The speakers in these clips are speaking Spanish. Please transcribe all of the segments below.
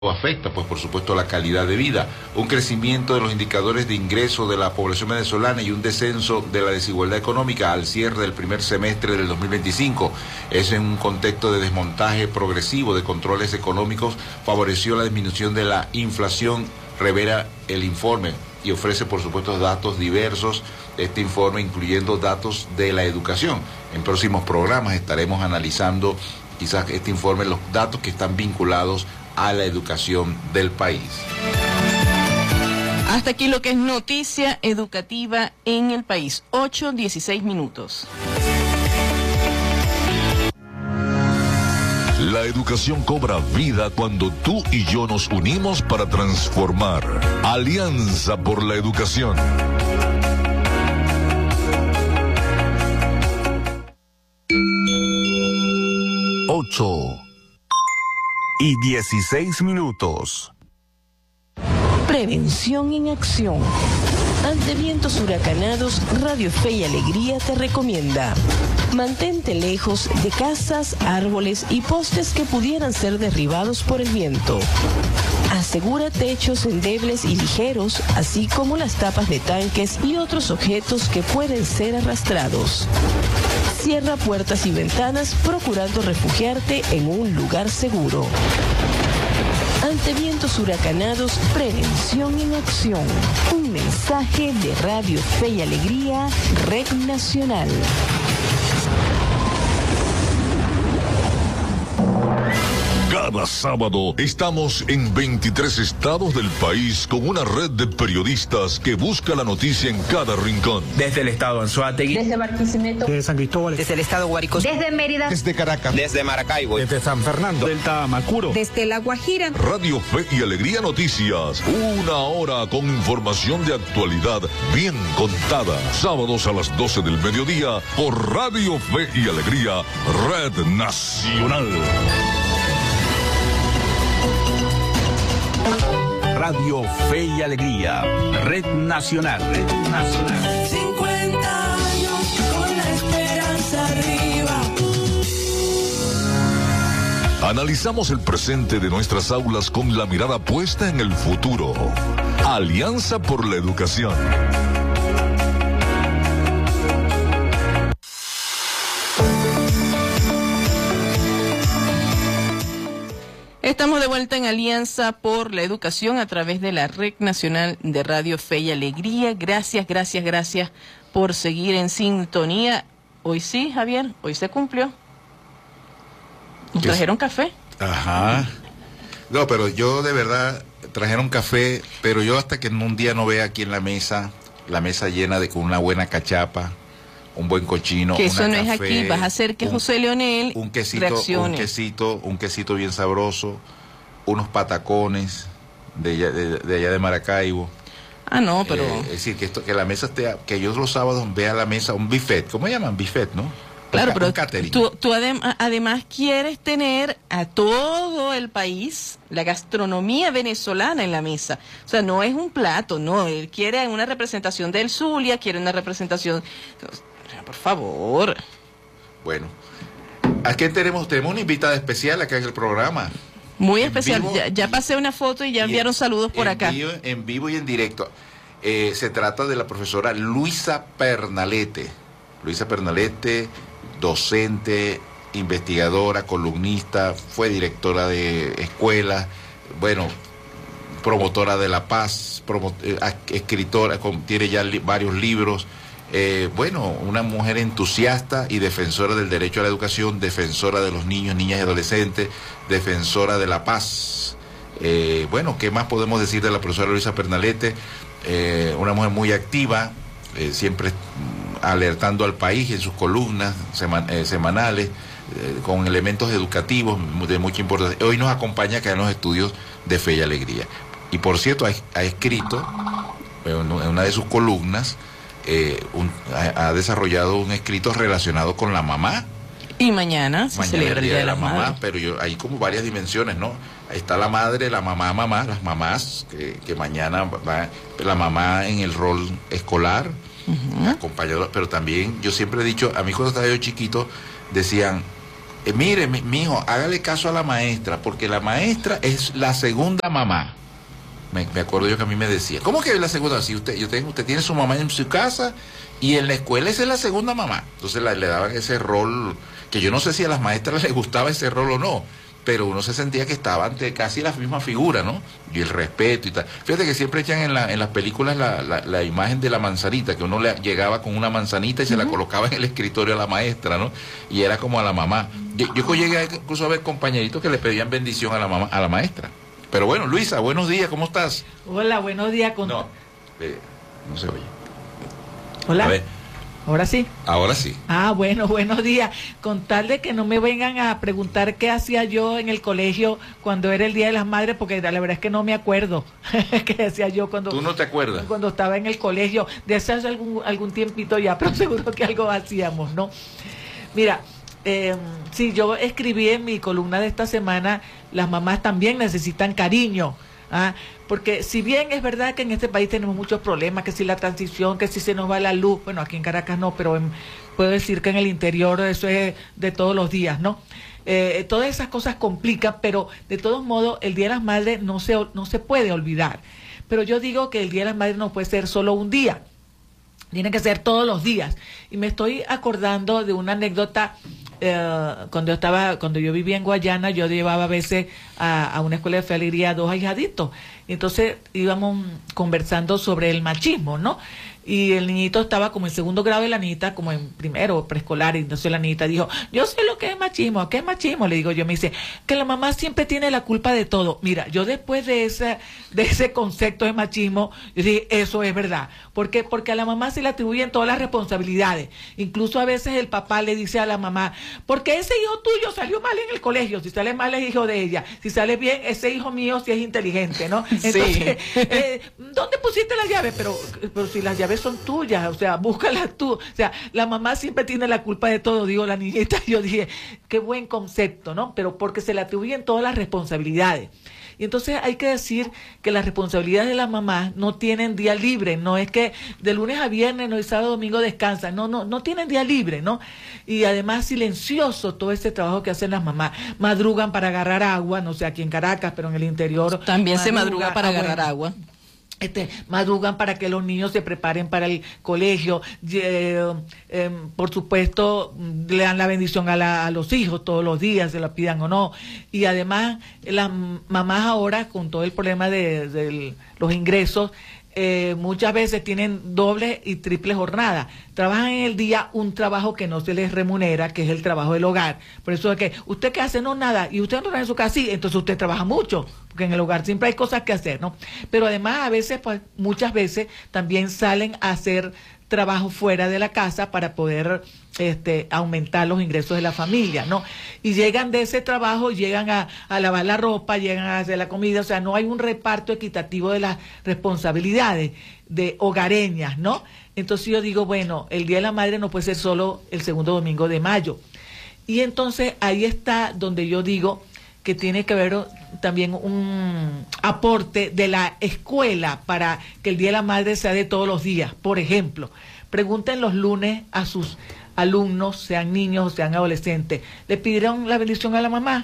afecta, pues por supuesto, la calidad de vida, un crecimiento de los indicadores de ingreso de la población venezolana y un descenso de la desigualdad económica al cierre del primer semestre del 2025. Es en un contexto de desmontaje progresivo de controles económicos, favoreció la disminución de la inflación, revela el informe y ofrece, por supuesto, datos diversos. Este informe incluyendo datos de la educación. En próximos programas estaremos analizando quizás este informe, los datos que están vinculados a la educación del país. Hasta aquí lo que es noticia educativa en el país. 8:16 minutos. La educación cobra vida cuando tú y yo nos unimos para transformar. Alianza por la Educación. 8:16 minutos. Prevención en acción. Ante vientos huracanados, Radio Fe y Alegría te recomienda: mantente lejos de casas, árboles y postes que pudieran ser derribados por el viento. Asegura techos endebles y ligeros, así como las tapas de tanques y otros objetos que pueden ser arrastrados. Cierra puertas y ventanas procurando refugiarte en un lugar seguro. Ante vientos huracanados, prevención en acción. Un mensaje de Radio Fe y Alegría, Red Nacional. Cada sábado estamos en 23 estados del país con una red de periodistas que busca la noticia en cada rincón. Desde el estado Anzoátegui, desde Barquisimeto, desde San Cristóbal, desde el estado Guárico, desde Mérida, desde Caracas, desde Maracaibo, desde San Fernando, del Tamacuro, desde La Guajira. Radio Fe y Alegría Noticias, una hora con información de actualidad bien contada. Sábados a las 12 del mediodía por Radio Fe y Alegría, Red Nacional. Radio Fe y Alegría, Red Nacional. Red Nacional. 50 años con la esperanza arriba. Analizamos el presente de nuestras aulas con la mirada puesta en el futuro. Alianza por la Educación. Estamos de vuelta en Alianza por la Educación a través de la Red Nacional de Radio Fe y Alegría. Gracias por seguir en sintonía. Hoy sí, Javier, hoy se cumplió. ¿Nos trajeron café? Ajá. No, pero yo de verdad trajeron café, pero yo hasta que un día no vea aquí en la mesa llena con una buena cachapa, un buen cochino, que eso no café, es aquí, vas a hacer que José Leonel reaccione. Un quesito bien sabroso, unos patacones de allá de Maracaibo. Ah, no, pero es decir, que la mesa esté, que yo los sábados vea la mesa, un buffet, ¿cómo llaman? Buffet, ¿no? Claro, pero tú además quieres tener a todo el país la gastronomía venezolana en la mesa. O sea, no es un plato, no. Él quiere una representación del Zulia, quiere una representación... Por favor. Bueno, aquí tenemos una invitada especial acá en el programa. Muy especial. Ya pasé una foto y ya enviaron saludos por acá. En vivo y en directo. Se trata de la profesora Luisa Pernalete. Luisa Pernalete, docente, investigadora, columnista, fue directora de escuelas, bueno, promotora de la paz, escritora, tiene ya varios libros. Bueno, una mujer entusiasta y defensora del derecho a la educación, defensora de los niños, niñas y adolescentes, defensora de la paz. Bueno, ¿qué más podemos decir de la profesora Luisa Pernalete? Una mujer muy activa, siempre alertando al país en sus columnas semanales, con elementos educativos de mucha importancia. Hoy nos acompaña acá en los estudios de Fe y Alegría. Y por cierto, ha escrito en una de sus columnas, ha desarrollado un escrito relacionado con la mamá. Y mañana se celebra el Día de la Mamá. Pero hay como varias dimensiones, ¿no? Ahí está la madre, la mamá, las mamás, que mañana va la mamá en el rol escolar, acompañadora, pero también yo siempre he dicho, a mí cuando estaba yo chiquito, decían, Mire, mi hijo, hágale caso a la maestra, porque la maestra es la segunda mamá. Me acuerdo yo que a mí me decía, ¿cómo que es la segunda? Si usted tiene su mamá en su casa y en la escuela esa es la segunda mamá. Entonces le daban ese rol, que yo no sé si a las maestras les gustaba ese rol o no, pero uno se sentía que estaba ante casi la misma figura, ¿no? Y el respeto y tal. Fíjate que siempre echan en las películas la imagen de la manzanita, que uno llegaba con una manzanita y se la colocaba en el escritorio a la maestra, ¿no? Y era como a la mamá. Yo llegué incluso a ver compañeritos que le pedían bendición a la maestra. Pero bueno, Luisa, buenos días, ¿cómo estás? Hola, buenos días. No se oye. Hola. A ver. ¿Ahora sí? Ahora sí. Bueno, buenos días. Con tal de que no me vengan a preguntar qué hacía yo en el colegio cuando era el Día de las Madres, porque la verdad es que no me acuerdo qué hacía yo cuando... ¿Tú no te acuerdas? Cuando estaba en el colegio, de hace algún tiempito ya, pero seguro que algo hacíamos, ¿no? Mira, sí, yo escribí en mi columna de esta semana, las mamás también necesitan cariño. Porque si bien es verdad que en este país tenemos muchos problemas, que si la transición, que si se nos va la luz, bueno, aquí en Caracas no, pero puedo decir que en el interior eso es de todos los días, ¿no? Todas esas cosas complican, pero de todos modos el Día de las Madres no se puede olvidar. Pero yo digo que el Día de las Madres no puede ser solo un día, tiene que ser todos los días. Y me estoy acordando de una anécdota. Cuando yo vivía en Guayana, yo llevaba a veces a una escuela de fe y alegría a 2 ahijaditos. Y entonces íbamos conversando sobre el machismo, ¿no? Y el niñito estaba como en segundo grado y la niñita como en primero preescolar. Y entonces la niñita dijo, yo sé lo que es machismo. ¿Qué es machismo? Le digo yo, me dice, que la mamá siempre tiene la culpa de todo. Mira, yo después de ese concepto de machismo, yo dije, eso es verdad. ¿Por qué? Porque a la mamá se le atribuyen todas las responsabilidades. Incluso a veces el papá le dice a la mamá, porque ese hijo tuyo salió mal en el colegio. Si sale mal es hijo de ella. Si sale bien, ese hijo mío sí es inteligente, ¿no? Entonces, ¿dónde pusiste las llaves? Pero si las llaves son tuyas, o sea, búscalas tú. O sea, la mamá siempre tiene la culpa de todo, digo la niñita. Yo dije, qué buen concepto, ¿no? Pero porque se le atribuyen todas las responsabilidades. Y entonces hay que decir que las responsabilidades de las mamás no tienen día libre, no es que de lunes a viernes, no, y sábado, domingo descansan, no tienen día libre, ¿no? Y además silencioso todo ese trabajo que hacen las mamás, madrugan para agarrar agua, no sé, aquí en Caracas, pero en el interior. También se madruga para agarrar agua. Madrugan para que los niños se preparen para el colegio, por supuesto le dan la bendición a los hijos todos los días, se la pidan o no, y además las mamás ahora con todo el problema de los ingresos, muchas veces tienen doble y triple jornada, trabajan en el día un trabajo que no se les remunera, que es el trabajo del hogar. Por eso es que usted qué hace, no nada, y usted no está en su casa, sí, entonces usted trabaja mucho, porque en el hogar siempre hay cosas que hacer, ¿no? Pero además a veces, pues muchas veces también salen a hacer trabajo fuera de la casa para poder aumentar los ingresos de la familia, ¿no? Y llegan de ese trabajo, llegan a lavar la ropa, llegan a hacer la comida, o sea, no hay un reparto equitativo de las responsabilidades de hogareñas, ¿no? Entonces yo digo, bueno, el Día de la Madre no puede ser solo el segundo domingo de mayo. Y entonces ahí está donde yo digo que tiene que haber también un aporte de la escuela para que el Día de la Madre sea de todos los días. Por ejemplo, pregunten los lunes a sus alumnos, sean niños o sean adolescentes, ¿le pidieron la bendición a la mamá?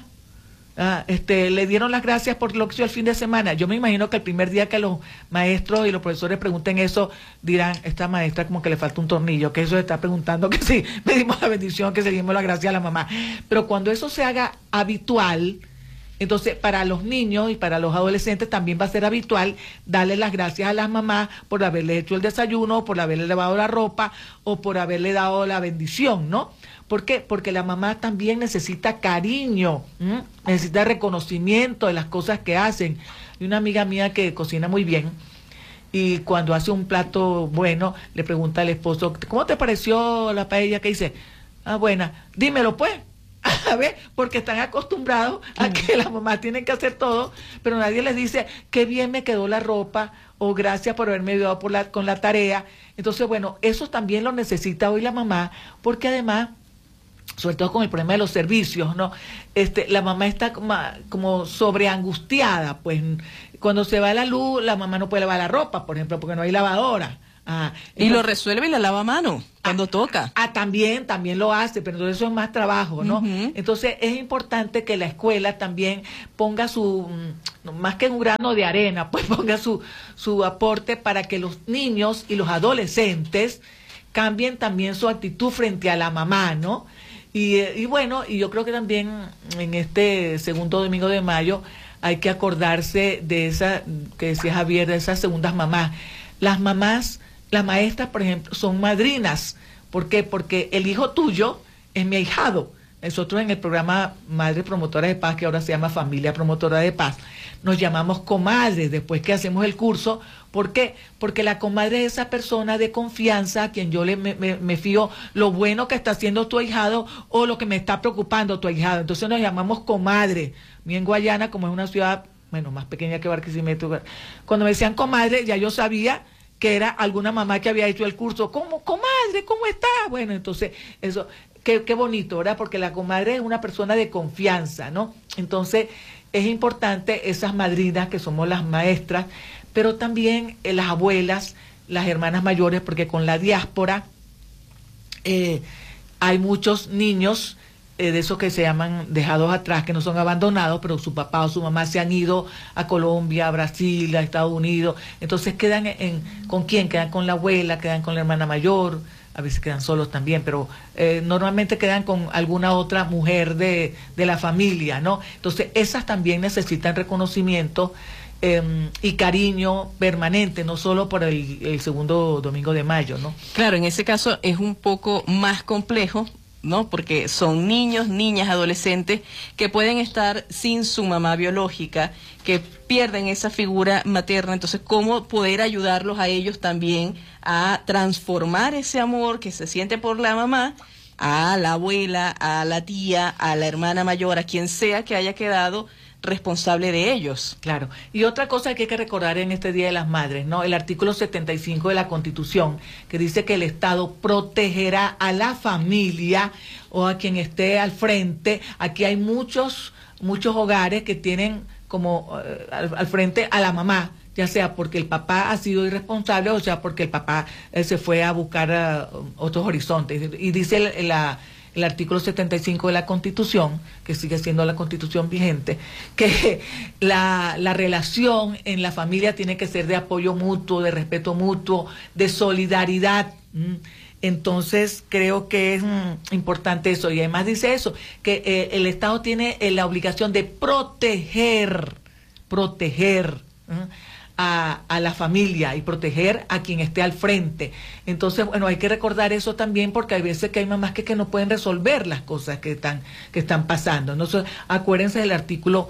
¿Le dieron las gracias por lo que hizo el fin de semana? Yo me imagino que el primer día que los maestros y los profesores pregunten eso, dirán, esta maestra como que le falta un tornillo, que eso está preguntando, que sí, pedimos la bendición, que se dimos la gracia a la mamá. Pero cuando eso se haga habitual, entonces para los niños y para los adolescentes también va a ser habitual darle las gracias a las mamás por haberle hecho el desayuno, por haberle lavado la ropa o por haberle dado la bendición, ¿no? ¿Por qué? Porque la mamá también necesita cariño, necesita reconocimiento de las cosas que hacen. Hay una amiga mía que cocina muy bien y cuando hace un plato bueno le pregunta al esposo, ¿cómo te pareció la paella que hice? Buena, dímelo pues. A ver, porque están acostumbrados a que las mamás tienen que hacer todo, pero nadie les dice qué bien me quedó la ropa o gracias por haberme ayudado con la tarea. Entonces, bueno, eso también lo necesita hoy la mamá, porque además, sobre todo con el problema de los servicios, ¿no? La mamá está como sobreangustiada, pues cuando se va la luz, la mamá no puede lavar la ropa, por ejemplo, porque no hay lavadora. Y lo resuelve y le lava mano cuando toca. También lo hace, pero entonces eso es más trabajo, ¿no? Entonces es importante que la escuela también ponga más que un grano de arena, pues ponga su aporte para que los niños y los adolescentes cambien también su actitud frente a la mamá, ¿no? Y bueno, y yo creo que también en este segundo domingo de mayo hay que acordarse de esa, que decía Javier, de esas segundas mamás. Las mamás, las maestras, por ejemplo, son madrinas. ¿Por qué? Porque el hijo tuyo es mi ahijado. Nosotros en el programa Madre Promotora de Paz, que ahora se llama Familia Promotora de Paz, nos llamamos comadres después que hacemos el curso. ¿Por qué? Porque la comadre es esa persona de confianza a quien yo me fío lo bueno que está haciendo tu ahijado o lo que me está preocupando tu ahijado. Entonces nos llamamos comadre. Mi en Guayana, como es una ciudad, bueno, más pequeña que Barquisimeto, cuando me decían comadre, ya yo sabía que era alguna mamá que había hecho el curso. ¿Cómo, comadre? ¿Cómo está? Bueno, entonces, eso... Qué bonito, ¿verdad? Porque la comadre es una persona de confianza, ¿no? Entonces, es importante esas madrinas que somos las maestras, pero también las abuelas, las hermanas mayores, porque con la diáspora hay muchos niños de esos que se llaman dejados atrás, que no son abandonados, pero su papá o su mamá se han ido a Colombia, a Brasil, a Estados Unidos. Entonces, quedan ¿con quién? Quedan con la abuela, quedan con la hermana mayor, a veces quedan solos también, pero normalmente quedan con alguna otra mujer de la familia, ¿no? Entonces, esas también necesitan reconocimiento y cariño permanente, no solo por el segundo domingo de mayo, ¿no? Claro, en ese caso es un poco más complejo, ¿no? Porque son niños, niñas, adolescentes que pueden estar sin su mamá biológica, que pierden esa figura materna. Entonces, ¿cómo poder ayudarlos a ellos también a transformar ese amor que se siente por la mamá a la abuela, a la tía, a la hermana mayor, a quien sea que haya quedado responsable de ellos? Claro. Y otra cosa que hay que recordar en este Día de las Madres, ¿no? El artículo 75 de la Constitución, que dice que el Estado protegerá a la familia o a quien esté al frente. Aquí hay muchos hogares que tienen como al frente a la mamá, ya sea porque el papá ha sido irresponsable o sea porque el papá se fue a buscar otros horizontes. Y dice el artículo 75 de la Constitución, que sigue siendo la Constitución vigente, que la relación en la familia tiene que ser de apoyo mutuo, de respeto mutuo, de solidaridad. Entonces, creo que es importante eso. Y además dice eso, que el Estado tiene la obligación de proteger a la familia y proteger a quien esté al frente. Entonces, bueno, hay que recordar eso también, porque hay veces que hay mamás que no pueden resolver las cosas que están pasando. Entonces, acuérdense del artículo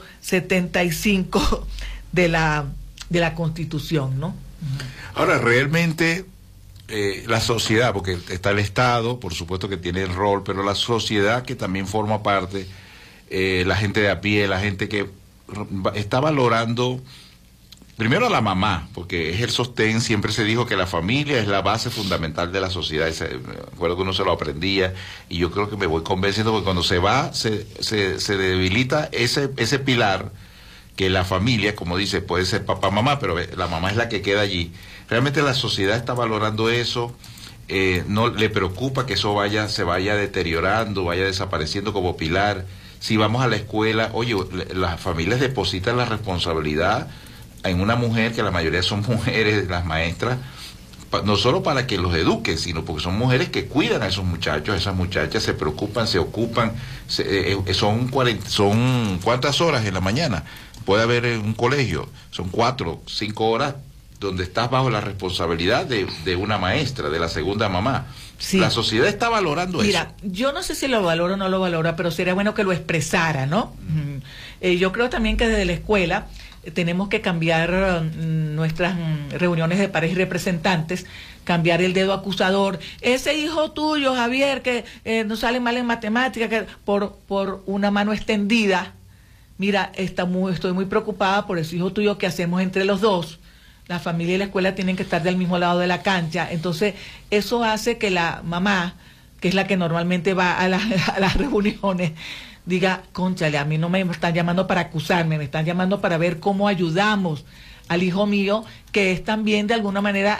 75 de la Constitución, ¿no? Ahora, realmente la sociedad, porque está el Estado, por supuesto que tiene el rol, pero la sociedad que también forma parte, la gente de a pie, la gente que está valorando primero a la mamá, porque es el sostén. Siempre se dijo que la familia es la base fundamental de la sociedad. Me acuerdo que uno se lo aprendía, y yo creo que me voy convenciendo, porque cuando se va, se debilita ese pilar, que la familia, como dice, puede ser papá, mamá, pero la mamá es la que queda allí. Realmente la sociedad está valorando eso, no le preocupa que eso se vaya deteriorando, vaya desapareciendo como pilar. Si vamos a la escuela, oye, las familias depositan la responsabilidad en una mujer, que la mayoría son mujeres, las maestras, no solo para que los eduquen, sino porque son mujeres que cuidan a esos muchachos, esas muchachas se preocupan, se ocupan, son ¿cuántas horas en la mañana? Puede haber en un colegio, son 4, 5 horas donde estás bajo la responsabilidad de una maestra, de la segunda mamá. Sí. La sociedad está valorando eso. Mira, yo no sé si lo valora o no lo valora, pero sería bueno que lo expresara, ¿no? Yo creo también que desde la escuela tenemos que cambiar nuestras reuniones de pares y representantes, cambiar el dedo acusador. Ese hijo tuyo, Javier, que no sale mal en matemáticas, que por una mano extendida. Mira, estoy muy preocupada por ese hijo tuyo, que hacemos entre los dos. La familia y la escuela tienen que estar del mismo lado de la cancha. Entonces, eso hace que la mamá, que es la que normalmente va a las reuniones, diga, cónchale, a mí no me están llamando para acusarme, me están llamando para ver cómo ayudamos al hijo mío, que es también de alguna manera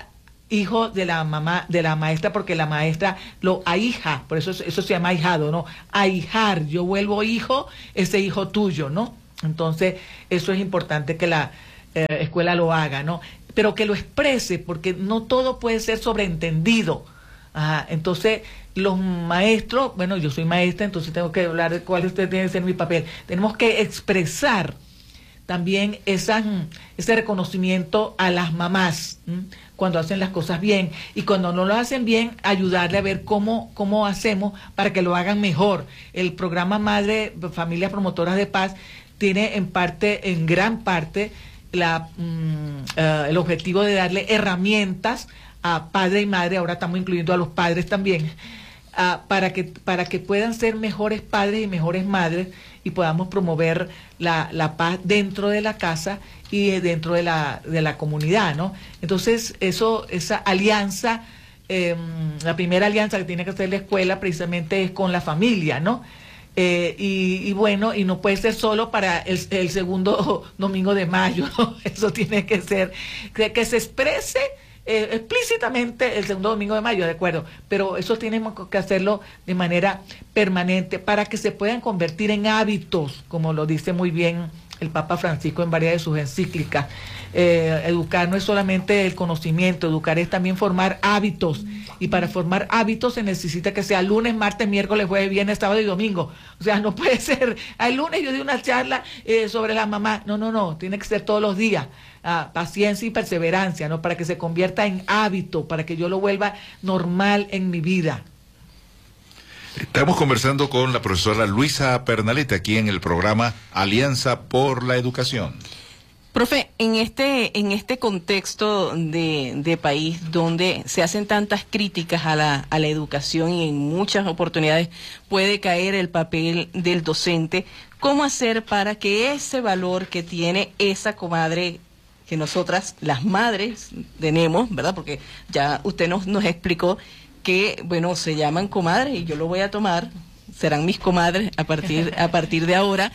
hijo de la mamá, de la maestra, porque la maestra lo ahija, por eso se llama ahijado, ¿no? Ahijar, yo vuelvo hijo, ese hijo tuyo, ¿no? Entonces, eso es importante que la escuela lo haga, ¿no? Pero que lo exprese, porque no todo puede ser sobreentendido. Entonces, los maestros, bueno, yo soy maestra, entonces tengo que hablar de cuál tiene que ser mi papel. Tenemos que expresar también ese reconocimiento a las mamás cuando hacen las cosas bien, y cuando no lo hacen bien, ayudarle a ver cómo hacemos para que lo hagan mejor. El programa Madre Familias Promotoras de Paz tiene en gran parte el objetivo de darle herramientas a padre y madre, ahora estamos incluyendo a los padres también, para que puedan ser mejores padres y mejores madres, y podamos promover la paz dentro de la casa y dentro de la comunidad, ¿no? Entonces, esa alianza, la primera alianza que tiene que hacer la escuela precisamente es con la familia, ¿no? Y bueno, y no puede ser solo para el segundo domingo de mayo, ¿no? Eso tiene que ser, que se exprese explícitamente el segundo domingo de mayo, de acuerdo, pero eso tenemos que hacerlo de manera permanente para que se puedan convertir en hábitos, como lo dice muy bien el Papa Francisco en varias de sus encíclicas. Educar no es solamente el conocimiento, educar es también formar hábitos, y para formar hábitos se necesita que sea lunes, martes, miércoles, jueves, viernes, sábado y domingo. O sea, no puede ser, el lunes yo di una charla sobre la mamá, no, tiene que ser todos los días. Paciencia y perseverancia, ¿no? Para que se convierta en hábito, para que yo lo vuelva normal en mi vida. Estamos conversando con la profesora Luisa Pernalete aquí en el programa Alianza por la Educación. Profe, en este contexto de país donde se hacen tantas críticas a la educación, y en muchas oportunidades puede caer el papel del docente, ¿cómo hacer para que ese valor que tiene esa comadre que nosotras, las madres, tenemos, ¿verdad? Porque ya usted nos explicó que, bueno, se llaman comadres, y yo lo voy a tomar, serán mis comadres a partir de ahora.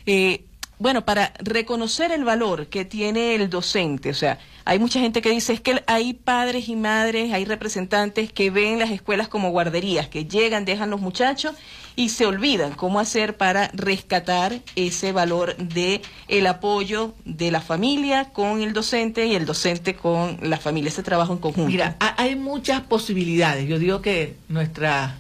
Bueno, para reconocer el valor que tiene el docente, o sea, hay mucha gente que dice, es que hay padres y madres, hay representantes que ven las escuelas como guarderías, que llegan, dejan los muchachos y se olvidan cómo hacer para rescatar ese valor de el apoyo de la familia con el docente y el docente con la familia, ese trabajo en conjunto. Mira, hay muchas posibilidades. Yo digo que nuestra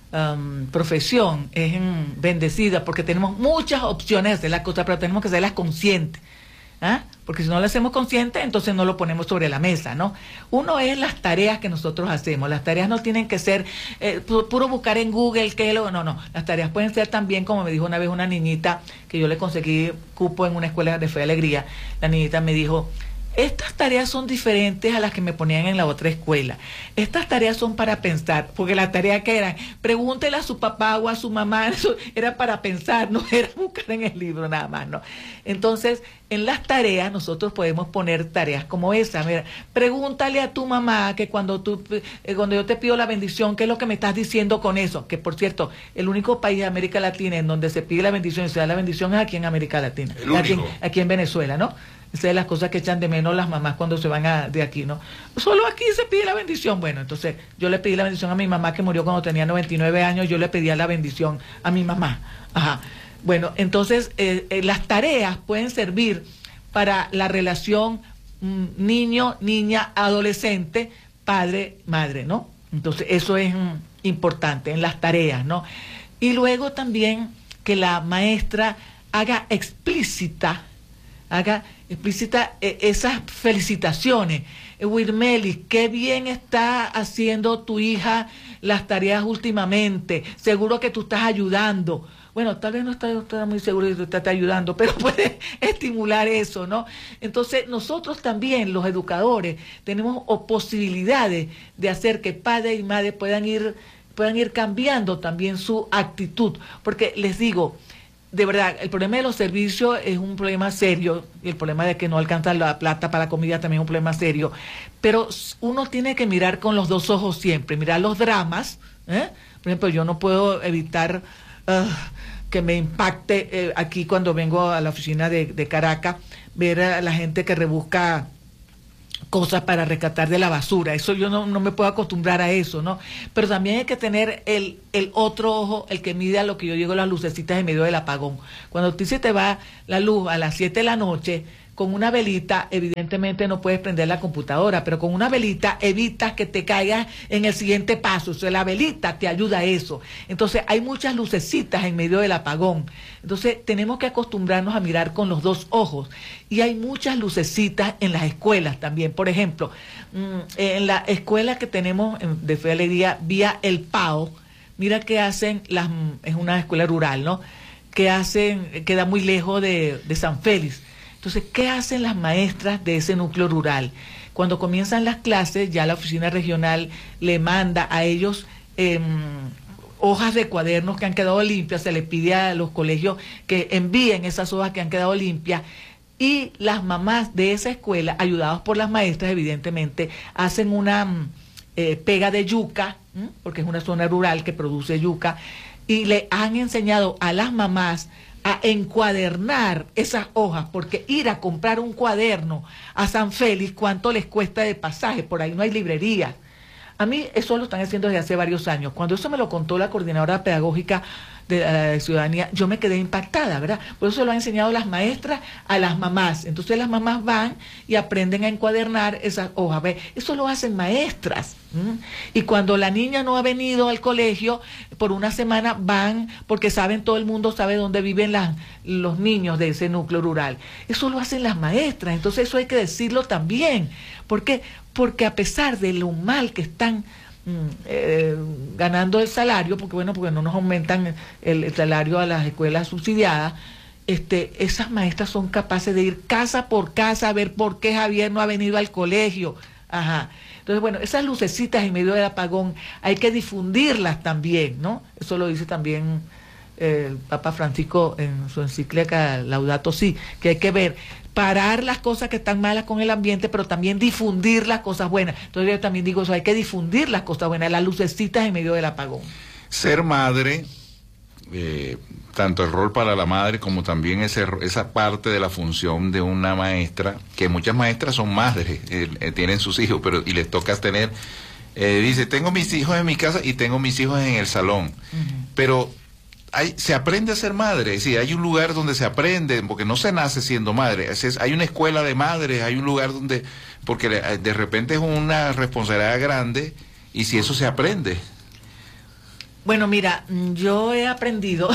profesión es bendecida porque tenemos muchas opciones de hacer las cosas, pero tenemos que hacerlas conscientes. Porque si no lo hacemos consciente, entonces no lo ponemos sobre la mesa, ¿no? Uno es las tareas que nosotros hacemos. Las tareas no tienen que ser puro buscar en Google, no. Las tareas pueden ser también, como me dijo una vez una niñita, que yo le conseguí cupo en una escuela de Fe y Alegría. La niñita me dijo, estas tareas son diferentes a las que me ponían en la otra escuela. Estas tareas son para pensar, porque las tareas que eran, pregúntele a su papá o a su mamá, eso era para pensar, no era buscar en el libro nada más, ¿no? Entonces, en las tareas nosotros podemos poner tareas como esa. Mira, pregúntale a tu mamá que cuando yo te pido la bendición, ¿qué es lo que me estás diciendo con eso? Que, por cierto, el único país de América Latina en donde se pide la bendición y se da la bendición es aquí en América Latina. Aquí en Venezuela, ¿no? Esa es las cosas que echan de menos las mamás cuando se van de aquí, ¿no? Solo aquí se pide la bendición. Bueno, entonces yo le pedí la bendición a mi mamá, que murió cuando tenía 99 años, yo le pedía la bendición a mi mamá. Bueno, entonces las tareas pueden servir para la relación niño, niña, adolescente, padre, madre, ¿no? Entonces eso es importante en las tareas, ¿no? Y luego también que la maestra haga explícita esas felicitaciones. Wirmelis, qué bien está haciendo tu hija las tareas últimamente, seguro que tú estás ayudando. Bueno, tal vez no está muy seguro de que tú estás ayudando, pero puede estimular eso, ¿no? Entonces, nosotros también, los educadores, tenemos posibilidades de hacer que padre y madre puedan ir cambiando también su actitud, porque les digo, de verdad, el problema de los servicios es un problema serio, y el problema de que no alcanza la plata para la comida también es un problema serio, pero uno tiene que mirar con los dos ojos siempre, mirar los dramas, Por ejemplo, yo no puedo evitar que me impacte aquí cuando vengo a la oficina de Caracas, ver a la gente que rebusca cosas para rescatar de la basura. Eso yo no me puedo acostumbrar a eso, ¿no? Pero también hay que tener el otro ojo, el que mide a lo que yo digo las lucecitas en medio del apagón. Cuando a ti se te va la luz a las 7 de la noche, con una velita, evidentemente no puedes prender la computadora, pero con una velita evitas que te caigas en el siguiente paso. O sea, la velita te ayuda a eso. Entonces, hay muchas lucecitas en medio del apagón. Entonces, tenemos que acostumbrarnos a mirar con los dos ojos. Y hay muchas lucecitas en las escuelas también. Por ejemplo, en la escuela que tenemos de Fe y Alegría, vía el PAO, mira que hacen, es una escuela rural, ¿no? Que hacen, queda muy lejos de San Félix. Entonces, ¿qué hacen las maestras de ese núcleo rural? Cuando comienzan las clases, ya la oficina regional le manda a ellos hojas de cuadernos que han quedado limpias, se les pide a los colegios que envíen esas hojas que han quedado limpias, y las mamás de esa escuela, ayudados por las maestras, evidentemente, hacen una pega de yuca, porque es una zona rural que produce yuca, y le han enseñado a las mamás a encuadernar esas hojas, porque ir a comprar un cuaderno a San Félix, ¿cuánto les cuesta de pasaje? Por ahí no hay librería. A mí eso lo están haciendo desde hace varios años. Cuando eso me lo contó la coordinadora pedagógica de ciudadanía, yo me quedé impactada, ¿verdad? Por eso se lo han enseñado las maestras a las mamás. Entonces las mamás van y aprenden a encuadernar esas hojas. ¿Ve? Eso lo hacen maestras. Y cuando la niña no ha venido al colegio, por una semana van, porque todo el mundo sabe dónde viven los niños de ese núcleo rural. Eso lo hacen las maestras. Entonces eso hay que decirlo también. ¿Por qué? Porque a pesar de lo mal que están ganando el salario, porque no nos aumentan el salario a las escuelas subsidiadas, esas maestras son capaces de ir casa por casa a ver por qué Javier no ha venido al colegio. Ajá. Entonces, bueno, esas lucecitas en medio del apagón hay que difundirlas también, ¿no? Eso lo dice también el Papa Francisco en su encíclica Laudato Si, que hay que parar las cosas que están malas con el ambiente, pero también difundir las cosas buenas. Entonces yo también digo eso, hay que difundir las cosas buenas, las lucecitas en medio del apagón. Ser madre, tanto el rol para la madre como también esa parte de la función de una maestra, que muchas maestras son madres, tienen sus hijos, y les toca tener, dice, tengo mis hijos en mi casa y tengo mis hijos en el salón, pero se aprende a ser madre, es decir, hay un lugar donde se aprende, porque no se nace siendo madre, hay una escuela de madres, hay un lugar donde, porque de repente es una responsabilidad grande, y si eso se aprende. Bueno, mira, yo he aprendido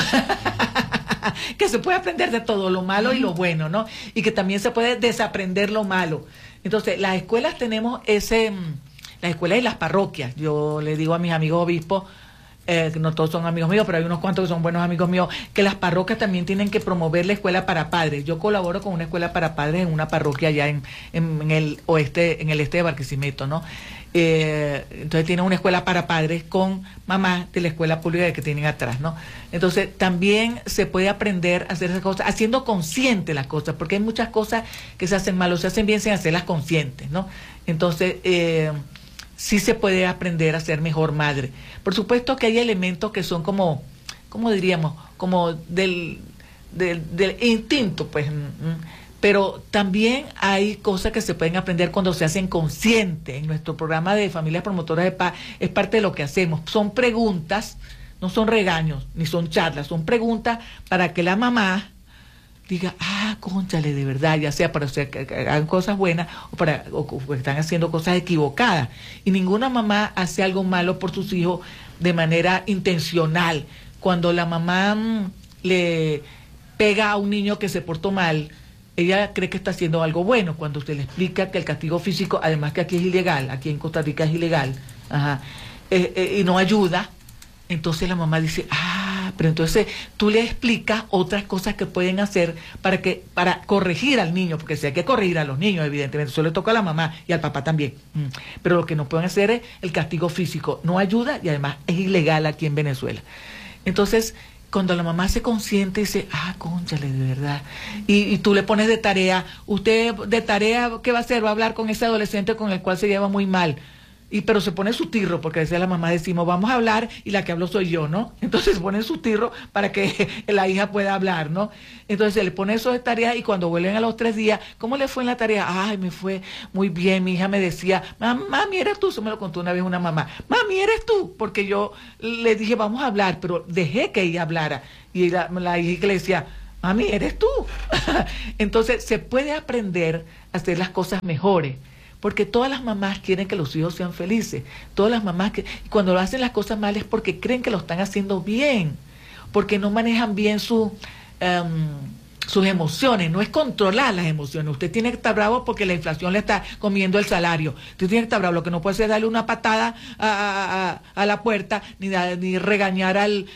que se puede aprender de todo, lo malo y lo bueno, ¿no? Y que también se puede desaprender lo malo. Entonces, las escuelas tenemos las escuelas y las parroquias. Yo le digo a mis amigos obispos, no todos son amigos míos, pero hay unos cuantos que son buenos amigos míos, que las parroquias también tienen que promover la escuela para padres. Yo colaboro con una escuela para padres en una parroquia allá en el oeste, en el este de Barquisimeto, ¿no? Entonces tienen una escuela para padres con mamás de la escuela pública que tienen atrás, ¿no? Entonces también se puede aprender a hacer esas cosas, haciendo conscientes las cosas, porque hay muchas cosas que se hacen mal o se hacen bien sin hacerlas conscientes, ¿no? Entonces, sí se puede aprender a ser mejor madre. Por supuesto que hay elementos que son como diríamos, como del instinto, pues, pero también hay cosas que se pueden aprender cuando se hacen conscientes. En nuestro programa de Familias Promotoras de Paz es parte de lo que hacemos. Son preguntas, no son regaños, ni son charlas, son preguntas para que la mamá diga, cónchale, de verdad, ya sea para que hagan cosas buenas o están haciendo cosas equivocadas. Y ninguna mamá hace algo malo por sus hijos de manera intencional. Cuando la mamá le pega a un niño que se portó mal, ella cree que está haciendo algo bueno. Cuando usted le explica que el castigo físico, además que aquí es ilegal, aquí en Costa Rica es ilegal, y no ayuda, entonces la mamá dice, pero entonces tú le explicas otras cosas que pueden hacer para corregir al niño, porque si hay que corregir a los niños, evidentemente, eso le toca a la mamá y al papá también. Pero lo que no pueden hacer es el castigo físico, no ayuda y además es ilegal aquí en Venezuela. Entonces, cuando la mamá se consiente y dice, cónchale, de verdad, y tú le pones de tarea, usted de tarea, ¿qué va a hacer? Va a hablar con ese adolescente con el cual se lleva muy mal. pero se pone su tirro, porque a veces la mamá decimos, vamos a hablar, y la que hablo soy yo, ¿no? Entonces se pone su tirro para que la hija pueda hablar, ¿no? Entonces se le pone eso de tarea, y cuando vuelven a los 3 días, ¿cómo le fue en la tarea? Ay, me fue muy bien, mi hija me decía, mami, eres tú, eso me lo contó una vez una mamá, mami, eres tú, porque yo le dije, vamos a hablar, pero dejé que ella hablara, y la hija le decía, mami, eres tú. Entonces se puede aprender a hacer las cosas mejores, porque todas las mamás quieren que los hijos sean felices. Todas las mamás que cuando lo hacen las cosas mal es porque creen que lo están haciendo bien, porque no manejan bien sus emociones. No es controlar las emociones. Usted tiene que estar bravo porque la inflación le está comiendo el salario. Usted tiene que estar bravo. Lo que no puede hacer es darle una patada a la puerta, ni regañar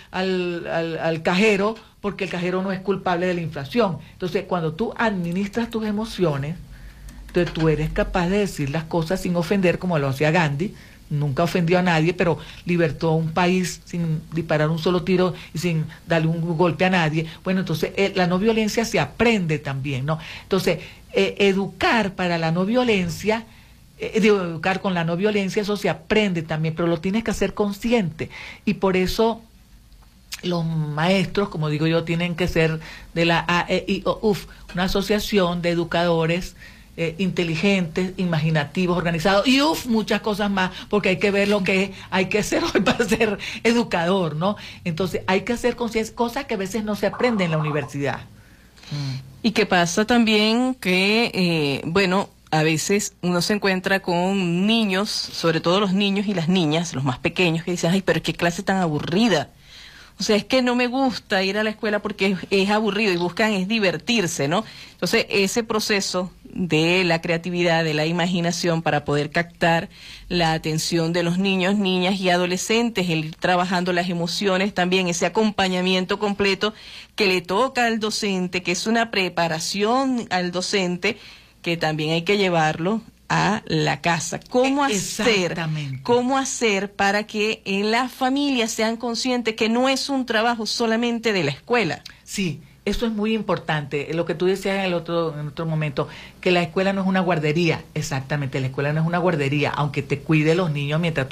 al cajero, porque el cajero no es culpable de la inflación. Entonces, cuando tú administras tus emociones, entonces tú eres capaz de decir las cosas sin ofender, como lo hacía Gandhi. Nunca ofendió a nadie, pero libertó a un país sin disparar un solo tiro y sin darle un golpe a nadie. Bueno, entonces la no violencia se aprende también, ¿no? Entonces, educar para la no violencia, educar con la no violencia, eso se aprende también, pero lo tienes que hacer consciente. Y por eso los maestros, como digo yo, tienen que ser de la AEIOUF, una asociación de educadores inteligentes, imaginativos, organizados, y muchas cosas más, porque hay que ver lo que hay que hacer hoy para ser educador, ¿no? Entonces hay que hacer conciencia, cosas que a veces no se aprenden en la universidad. Y que pasa también que, bueno, a veces uno se encuentra con niños, sobre todo los niños y las niñas, los más pequeños, que dicen, ay, pero qué clase tan aburrida. O sea, es que no me gusta ir a la escuela porque es aburrido, y buscan es divertirse, ¿no? Entonces, ese proceso de la creatividad, de la imaginación, para poder captar la atención de los niños, niñas y adolescentes, el ir trabajando las emociones también, ese acompañamiento completo que le toca al docente, que es una preparación al docente, que también hay que llevarlo a la casa. ¿Cómo hacer para que en las familias sean conscientes que no es un trabajo solamente de la escuela? Sí, eso es muy importante. Lo que tú decías en otro momento, que la escuela no es una guardería. Exactamente, la escuela no es una guardería, aunque te cuide los niños mientras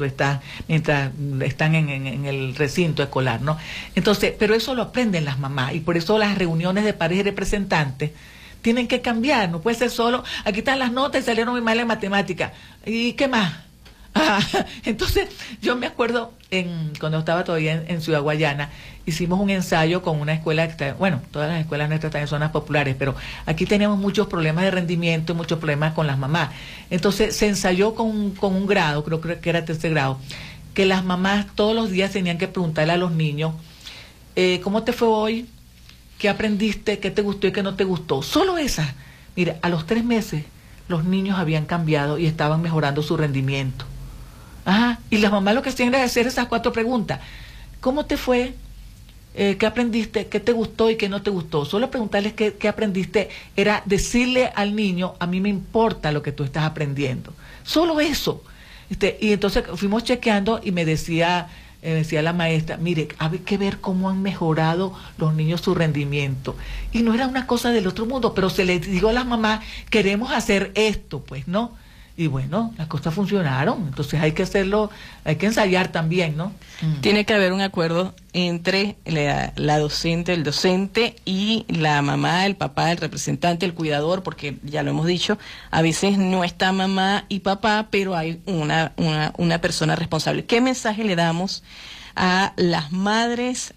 están en el recinto escolar, ¿no? Entonces, pero eso lo aprenden las mamás, y por eso las reuniones de padres y representantes tienen que cambiar. No puede ser solo, aquí están las notas y salieron muy mal en matemática. ¿Y qué más? Entonces, yo me acuerdo cuando estaba todavía en Ciudad Guayana, hicimos un ensayo con una escuela que está, bueno, todas las escuelas nuestras están en zonas populares, pero aquí teníamos muchos problemas de rendimiento y muchos problemas con las mamás. Entonces, se ensayó con un grado, creo que era 3er grado, que las mamás todos los días tenían que preguntarle a los niños, ¿cómo te fue hoy? ¿Qué aprendiste? ¿Qué te gustó y qué no te gustó? Solo esa. Mira, a los 3 meses los niños habían cambiado y estaban mejorando su rendimiento. Y las mamás lo que hacían era hacer esas 4 preguntas. ¿Cómo te fue? ¿Qué aprendiste? ¿Qué te gustó y qué no te gustó? Solo preguntarles qué aprendiste era decirle al niño, a mí me importa lo que tú estás aprendiendo. Solo eso. Y entonces fuimos chequeando y me decía la maestra, mire, hay que ver cómo han mejorado los niños su rendimiento. Y no era una cosa del otro mundo, pero se les dijo a las mamás, queremos hacer esto, pues, ¿no? Y bueno, las cosas funcionaron, entonces hay que hacerlo, hay que ensayar también, ¿no? Tiene que haber un acuerdo entre la docente, el docente y la mamá, el papá, el representante, el cuidador, porque ya lo hemos dicho, a veces no está mamá y papá, pero hay una persona responsable. ¿Qué mensaje le damos a las madres,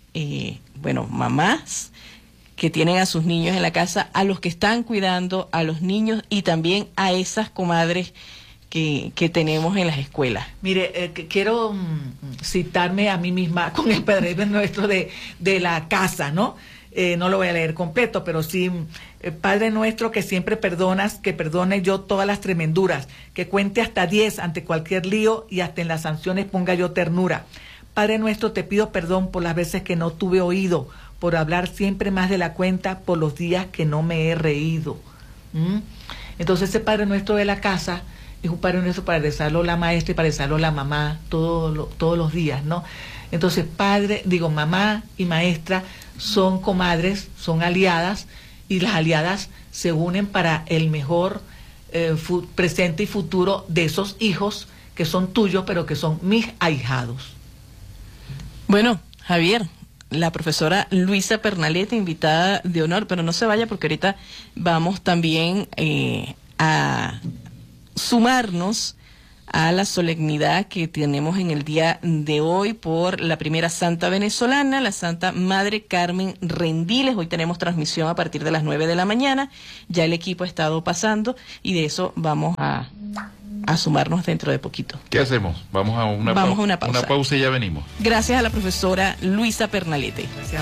mamás, que tienen a sus niños en la casa, a los que están cuidando a los niños y también a esas comadres que tenemos en las escuelas? Mire, quiero citarme a mí misma con el Padre Nuestro de la casa, ¿no? No lo voy a leer completo, pero sí, Padre Nuestro que siempre perdonas, que perdone yo todas las tremenduras, que cuente hasta 10 ante cualquier lío y hasta en las sanciones ponga yo ternura. Padre Nuestro, te pido perdón por las veces que no tuve oído, por hablar siempre más de la cuenta, por los días que no me he reído. Entonces ese Padre Nuestro de la casa es un Padre Nuestro para rezarlo la maestra y para rezarlo la mamá todos los días, ¿no? Entonces mamá y maestra son comadres, son aliadas, y las aliadas se unen para el mejor presente y futuro de esos hijos que son tuyos, pero que son mis ahijados. Bueno, Javier, la profesora Luisa Pernalete, invitada de honor, pero no se vaya porque ahorita vamos también a sumarnos a la solemnidad que tenemos en el día de hoy por la primera santa venezolana, la Santa Madre Carmen Rendiles. Hoy tenemos transmisión a partir de las 9 de la mañana, ya el equipo ha estado pasando y de eso vamos a sumarnos dentro de poquito. ¿Qué hacemos? Vamos a una pausa. Una pausa y ya venimos. Gracias a la profesora Luisa Pernalete. Gracias.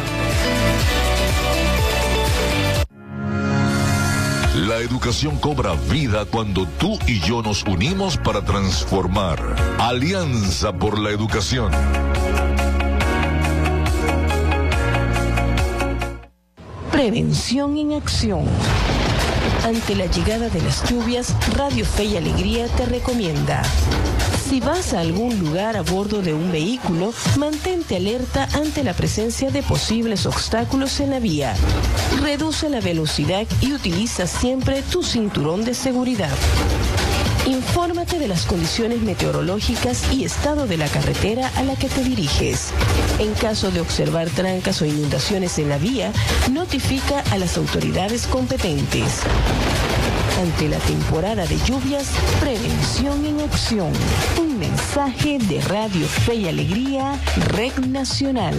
La educación cobra vida cuando tú y yo nos unimos para transformar. Alianza por la Educación. Prevención en acción. Ante la llegada de las lluvias, Radio Fe y Alegría te recomienda: si vas a algún lugar a bordo de un vehículo, mantente alerta ante la presencia de posibles obstáculos en la vía. Reduce la velocidad y utiliza siempre tu cinturón de seguridad. Infórmate de las condiciones meteorológicas y estado de la carretera a la que te diriges. En caso de observar trancas o inundaciones en la vía, notifica a las autoridades competentes. Ante la temporada de lluvias, prevención en acción. Un mensaje de Radio Fe y Alegría, Red Nacional.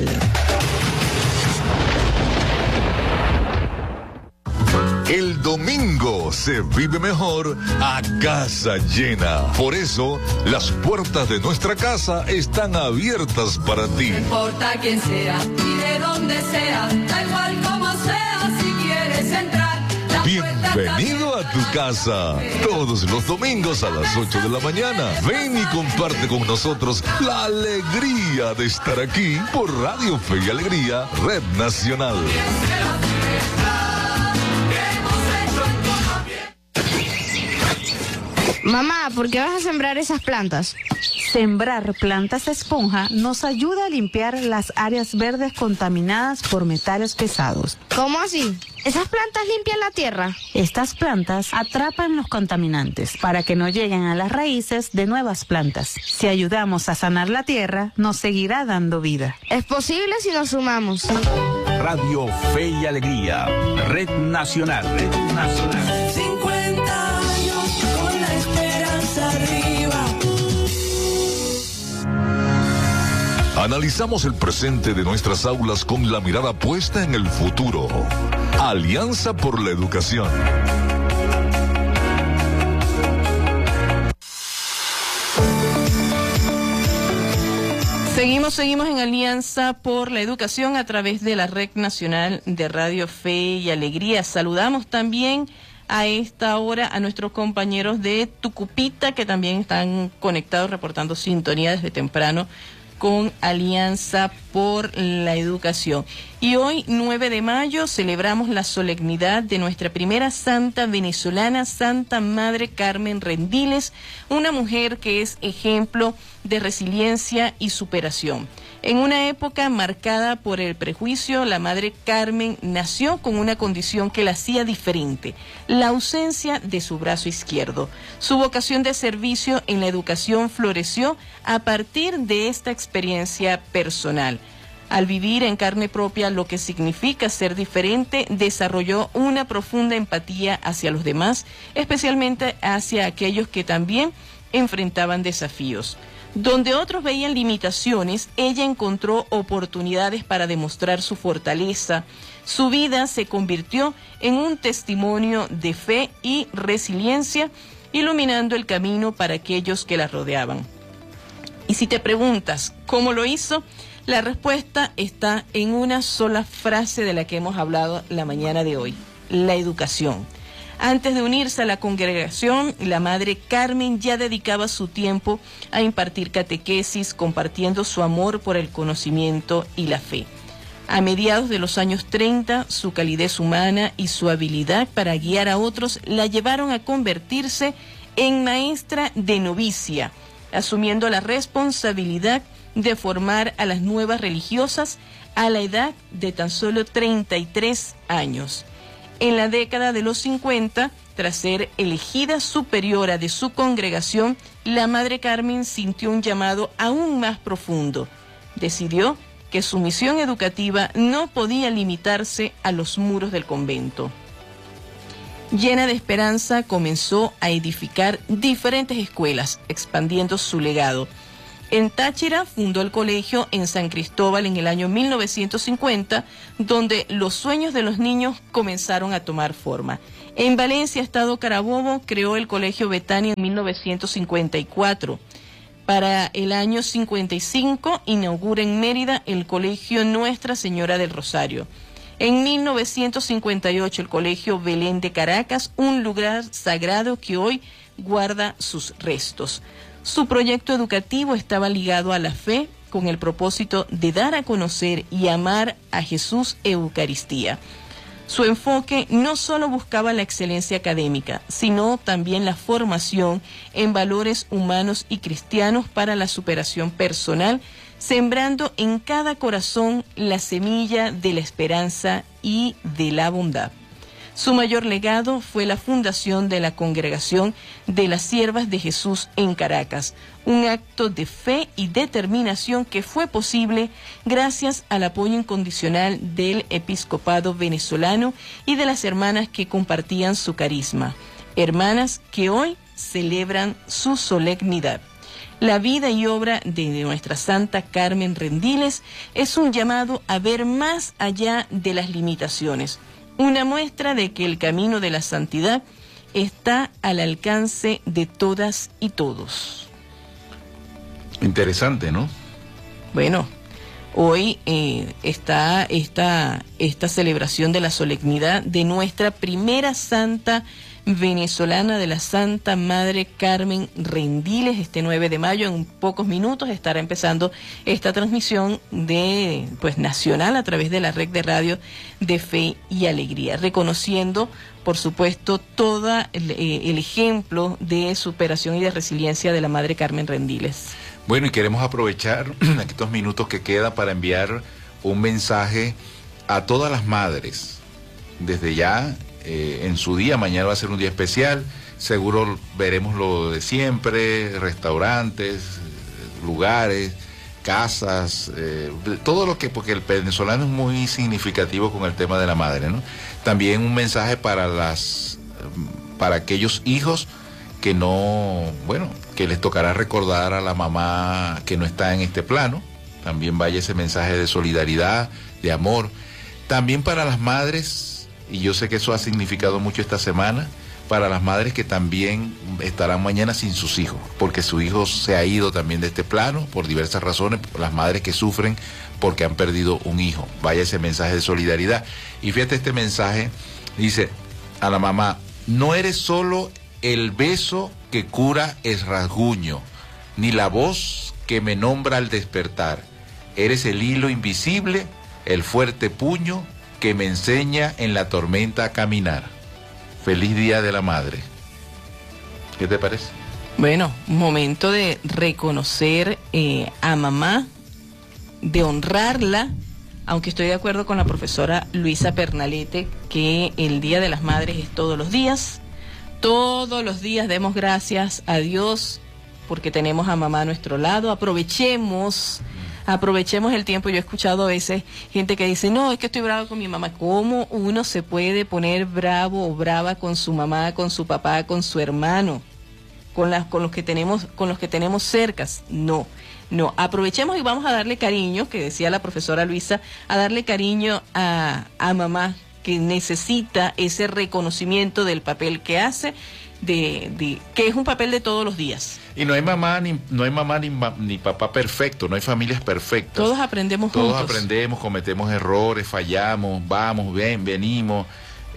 El domingo se vive mejor a casa llena. Por eso, las puertas de nuestra casa están abiertas para ti. No importa quién sea y de dónde sea, da igual como sea, si quieres entrar. Bienvenido a tu casa. Todos los domingos a las 8 de la mañana. Ven y comparte con nosotros la alegría de estar aquí por Radio Fe y Alegría, Red Nacional. Mamá, ¿por qué vas a sembrar esas plantas? Sembrar plantas esponja nos ayuda a limpiar las áreas verdes contaminadas por metales pesados. ¿Cómo así? ¿Esas plantas limpian la tierra? Estas plantas atrapan los contaminantes para que no lleguen a las raíces de nuevas plantas. Si ayudamos a sanar la tierra, nos seguirá dando vida. Es posible si nos sumamos. Radio Fe y Alegría, Red Nacional, Red Nacional. 50 años con la esperanza arriba. Analizamos el presente de nuestras aulas con la mirada puesta en el futuro. Alianza por la Educación. Seguimos en Alianza por la Educación a través de la Red Nacional de Radio Fe y Alegría. Saludamos también a esta hora a nuestros compañeros de Tucupita que también están conectados reportando sintonía desde temprano con Alianza por la Educación. Y hoy, 9 de mayo, celebramos la solemnidad de nuestra primera santa venezolana, Santa Madre Carmen Rendiles, una mujer que es ejemplo de resiliencia y superación. En una época marcada por el prejuicio, la Madre Carmen nació con una condición que la hacía diferente: la ausencia de su brazo izquierdo. Su vocación de servicio en la educación floreció a partir de esta experiencia personal. Al vivir en carne propia lo que significa ser diferente, desarrolló una profunda empatía hacia los demás, especialmente hacia aquellos que también enfrentaban desafíos. Donde otros veían limitaciones, ella encontró oportunidades para demostrar su fortaleza. Su vida se convirtió en un testimonio de fe y resiliencia, iluminando el camino para aquellos que la rodeaban. Y si te preguntas cómo lo hizo, la respuesta está en una sola frase de la que hemos hablado la mañana de hoy: la educación. Antes de unirse a la congregación, la Madre Carmen ya dedicaba su tiempo a impartir catequesis, compartiendo su amor por el conocimiento y la fe. A mediados de los años 30, su calidez humana y su habilidad para guiar a otros la llevaron a convertirse en maestra de novicia, asumiendo la responsabilidad de formar a las nuevas religiosas a la edad de tan solo 33 años. En la década de los 50, tras ser elegida superiora de su congregación, la Madre Carmen sintió un llamado aún más profundo. Decidió que su misión educativa no podía limitarse a los muros del convento. Llena de esperanza, comenzó a edificar diferentes escuelas, expandiendo su legado. En Táchira fundó el colegio en San Cristóbal en el año 1950, donde los sueños de los niños comenzaron a tomar forma. En Valencia, Estado Carabobo, creó el colegio Betania en 1954. Para el año 55 inaugura en Mérida el colegio Nuestra Señora del Rosario. En 1958 el colegio Belén de Caracas, un lugar sagrado que hoy guarda sus restos. Su proyecto educativo estaba ligado a la fe con el propósito de dar a conocer y amar a Jesús Eucaristía. Su enfoque no solo buscaba la excelencia académica, sino también la formación en valores humanos y cristianos para la superación personal, sembrando en cada corazón la semilla de la esperanza y de la bondad. Su mayor legado fue la fundación de la Congregación de las Siervas de Jesús en Caracas, un acto de fe y determinación que fue posible gracias al apoyo incondicional del episcopado venezolano y de las hermanas que compartían su carisma, hermanas que hoy celebran su solemnidad. La vida y obra de nuestra Santa Carmen Rendiles es un llamado a ver más allá de las limitaciones, una muestra de que el camino de la santidad está al alcance de todas y todos. Interesante, ¿no? Bueno, hoy está esta celebración de la solemnidad de nuestra primera santa venezolana, de la Santa Madre Carmen Rendiles. Este 9 de mayo, en pocos minutos, estará empezando esta transmisión nacional a través de la red de radio de Fe y Alegría, reconociendo, por supuesto, todo el ejemplo de superación y de resiliencia de la Madre Carmen Rendiles. Bueno, y queremos aprovechar estos minutos que quedan para enviar un mensaje a todas las madres. Desde ya, en su día, mañana va a ser un día especial, seguro veremos lo de siempre, restaurantes, lugares, casas, todo lo que, porque el venezolano es muy significativo con el tema de la madre, ¿no? También un mensaje para aquellos hijos que que les tocará recordar a la mamá que no está en este plano. También vaya ese mensaje de solidaridad, de amor. También para las madres, y yo sé que eso ha significado mucho esta semana, para las madres que también estarán mañana sin sus hijos, porque su hijo se ha ido también de este plano por diversas razones, las madres que sufren porque han perdido un hijo. Vaya ese mensaje de solidaridad. Y fíjate, este mensaje dice a la mamá: no eres solo el beso que cura el rasguño, ni la voz que me nombra al despertar. Eres el hilo invisible, el fuerte puño que me enseña en la tormenta a caminar. Feliz Día de la Madre. ¿Qué te parece? Bueno, momento de reconocer a mamá, de honrarla, aunque estoy de acuerdo con la profesora Luisa Pernalete que el Día de las Madres es todos los días. Todos los días demos gracias a Dios porque tenemos a mamá a nuestro lado. Aprovechemos el tiempo. Yo he escuchado a veces gente que dice: no, es que estoy bravo con mi mamá. ¿Cómo uno se puede poner bravo o brava con su mamá, con su papá, con su hermano, con los que tenemos cercas? No, aprovechemos y vamos a darle cariño, que decía la profesora Luisa, a darle cariño a mamá, que necesita ese reconocimiento del papel que hace, que es un papel de todos los días. Y no hay mamá ni papá perfecto, no hay familias perfectas. Todos aprendemos juntos. Todos aprendemos, cometemos errores, fallamos, vamos, venimos.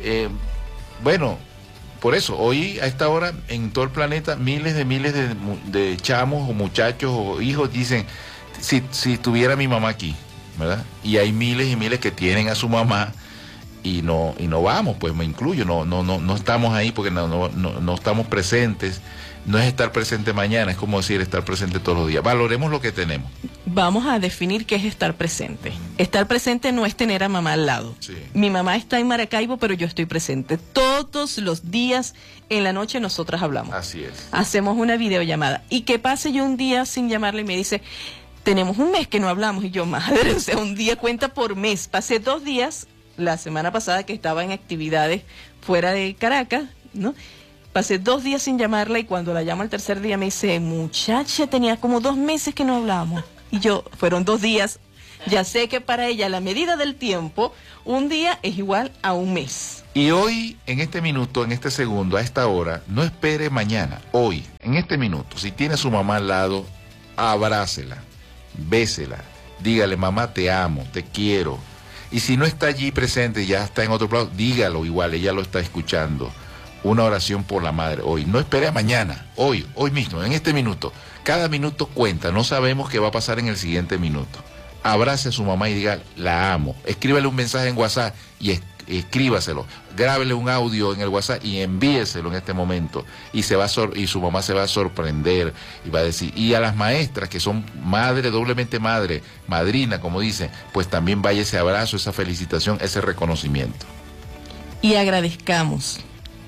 Por eso, hoy a esta hora en todo el planeta miles de chamos o muchachos o hijos dicen: si tuviera mi mamá aquí, ¿verdad? Y hay miles y miles que tienen a su mamá y no vamos, pues me incluyo, no estamos ahí porque no estamos presentes. No es estar presente mañana, es como decir estar presente todos los días. Valoremos lo que tenemos. Vamos a definir qué es estar presente. Estar presente no es tener a mamá al lado. Sí. Mi mamá está en Maracaibo, pero yo estoy presente. Todos los días en la noche nosotras hablamos. Así es. Hacemos una videollamada. Y que pase yo un día sin llamarle y me dice, tenemos un mes que no hablamos. Y yo, madre, o sea, un día cuenta por mes. Pasé 2 días, la semana pasada que estaba en actividades fuera de Caracas, ¿no? Pasé 2 días sin llamarla y cuando la llamo al tercer día me dice, muchacha, tenía como 2 meses que no hablamos. Y yo, fueron 2 días. Ya sé que para ella la medida del tiempo, un día es igual a un mes. Y hoy, en este minuto, en este segundo, a esta hora, no espere mañana. Hoy, en este minuto, si tiene a su mamá al lado, abrácela, bésela, dígale, mamá, te amo, te quiero. Y si no está allí presente, ya está en otro lado, dígalo igual, ella lo está escuchando. Una oración por la madre hoy. No espere a mañana, hoy mismo, en este minuto. Cada minuto cuenta, no sabemos qué va a pasar en el siguiente minuto. Abrace a su mamá y diga, la amo. Escríbale un mensaje en WhatsApp y escríbaselo. Grábele un audio en el WhatsApp y envíeselo en este momento. Y y su mamá se va a sorprender y va a decir, y a las maestras que son madre, doblemente madre, madrina, como dicen, pues también vaya ese abrazo, esa felicitación, ese reconocimiento. Y agradezcamos.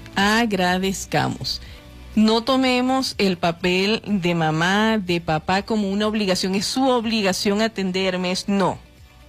No tomemos el papel de mamá, de papá como una obligación, es su obligación atenderme, no,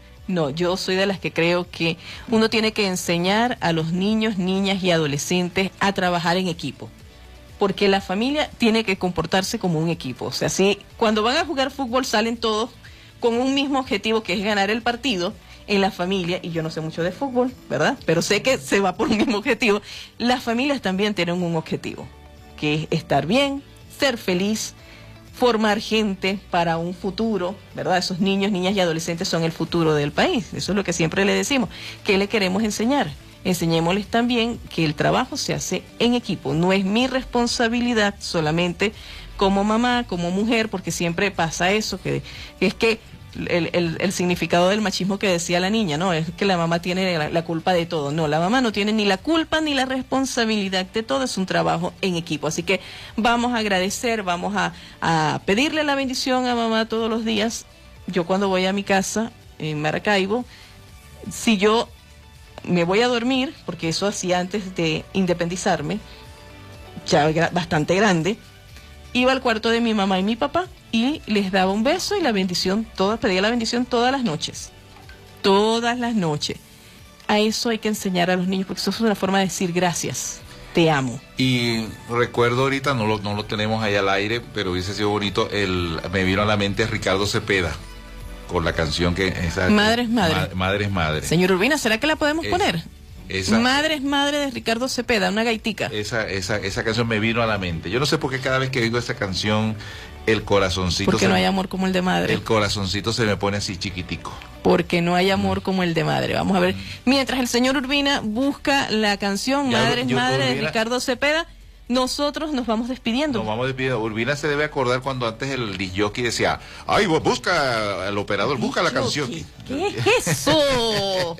yo soy de las que creo que uno tiene que enseñar a los niños, niñas y adolescentes a trabajar en equipo, porque la familia tiene que comportarse como un equipo, o sea, si cuando van a jugar fútbol salen todos con un mismo objetivo que es ganar el partido, en la familia, y yo no sé mucho de fútbol, ¿verdad? Pero sé que se va por un mismo objetivo. Las familias también tienen un objetivo, que es estar bien, ser feliz, formar gente para un futuro, ¿verdad? Esos niños, niñas y adolescentes son el futuro del país. Eso es lo que siempre le decimos. ¿Qué le queremos enseñar? Enseñémosles también que el trabajo se hace en equipo. No es mi responsabilidad solamente como mamá, como mujer, porque siempre pasa eso, que es que el significado del machismo que decía la niña, ¿no? Es que la mamá tiene la culpa de todo. No, la mamá no tiene ni la culpa ni la responsabilidad de todo, es un trabajo en equipo. Así que vamos a agradecer, vamos a pedirle la bendición a mamá todos los días. Yo cuando voy a mi casa en Maracaibo, si yo me voy a dormir, porque eso hacía antes de independizarme, ya bastante grande, iba al cuarto de mi mamá y mi papá y les daba un beso y la bendición, pedía la bendición todas las noches. Todas las noches. A eso hay que enseñar a los niños, porque eso es una forma de decir gracias, te amo. Y recuerdo ahorita, no lo tenemos ahí al aire, pero hubiese sido bonito, me vino a la mente Ricardo Cepeda, con la canción que... Madre es madre. Madre es madre. Señor Urbina, ¿será que la podemos poner? Madre es madre de Ricardo Cepeda, una gaitica. Esa canción me vino a la mente. Yo no sé por qué cada vez que oigo esa canción, el corazoncito... Porque no hay amor como el de madre. El corazoncito se me pone así chiquitico. Porque no hay amor como el de madre. Vamos a ver. Mientras el señor Urbina busca la canción Madre es madre de Ricardo Cepeda, nosotros nos vamos despidiendo. Nos vamos despidiendo. Urbina se debe acordar cuando antes el disjockey decía, ay, busca el operador, busca la canción. ¿Qué es eso?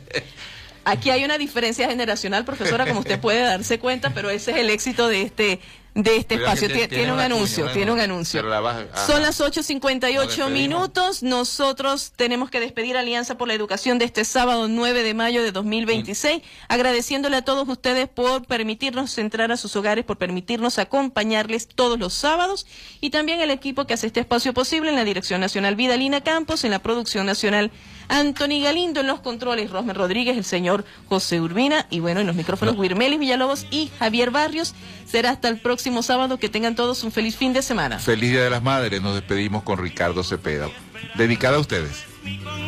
Aquí hay una diferencia generacional, profesora, como usted puede darse cuenta, pero ese es el éxito de este espacio. Tiene un anuncio. Son las 8:58 minutos. Nosotros tenemos que despedir Alianza por la Educación de este sábado 9 de mayo de 2026, agradeciéndole a todos ustedes por permitirnos entrar a sus hogares, por permitirnos acompañarles todos los sábados, y también el equipo que hace este espacio posible, en la Dirección Nacional Vidalina Campos, en la Producción Nacional Anthony Galindo, en los controles Rosmer Rodríguez, el señor José Urbina, y bueno, en los micrófonos Wirmelis Villalobos y Javier Barrios. Será hasta el próximo sábado. Que tengan todos un feliz fin de semana. Feliz Día de las Madres. Nos despedimos con Ricardo Cepeda. Dedicada a ustedes.